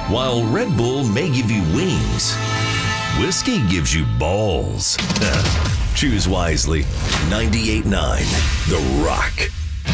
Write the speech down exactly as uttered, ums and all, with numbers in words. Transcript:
While Red Bull may give you wings, whiskey gives you balls. Choose wisely. ninety-eight point nine The Rock.